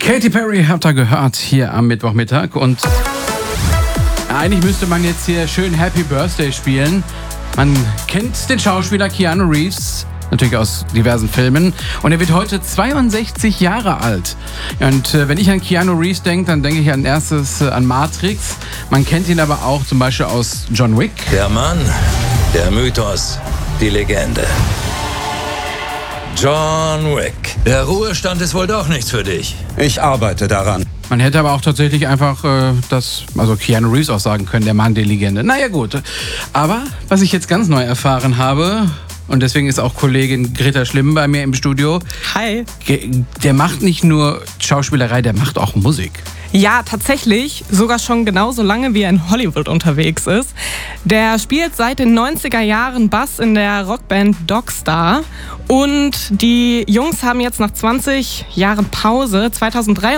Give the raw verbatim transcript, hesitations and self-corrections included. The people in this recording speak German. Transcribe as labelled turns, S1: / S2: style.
S1: Katy Perry habt ihr gehört hier am Mittwochmittag und eigentlich müsste man jetzt hier schön Happy Birthday spielen. Man kennt den Schauspieler Keanu Reeves, natürlich aus diversen Filmen, und er wird heute zweiundsechzig Jahre alt. Und äh, wenn ich an Keanu Reeves denke, dann denke ich als erstes äh, an Matrix. Man kennt ihn aber auch zum Beispiel aus John Wick.
S2: Der Mann, der Mythos, die Legende. John Wick. Der Ruhestand ist wohl doch nichts für dich.
S3: Ich arbeite daran.
S1: Man hätte aber auch tatsächlich einfach äh, das, also Keanu Reeves auch sagen können, der Mann, die Legende. Naja gut, aber was ich jetzt ganz neu erfahren habe, und deswegen ist auch Kollegin Greta Schlimm bei mir im Studio.
S4: Hi.
S1: Der macht nicht nur Schauspielerei, der macht auch Musik.
S4: Ja, tatsächlich, sogar schon genauso lange, wie er in Hollywood unterwegs ist. Der spielt seit den neunziger Jahren Bass in der Rockband Dogstar. Und die Jungs haben jetzt nach zwanzig Jahren Pause zweitausenddrei